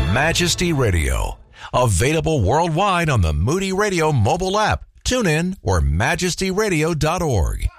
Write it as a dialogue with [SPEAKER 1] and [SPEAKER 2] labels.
[SPEAKER 1] Majesty Radio. Available worldwide on the Moody Radio mobile app, TuneIn, or majestyradio.org.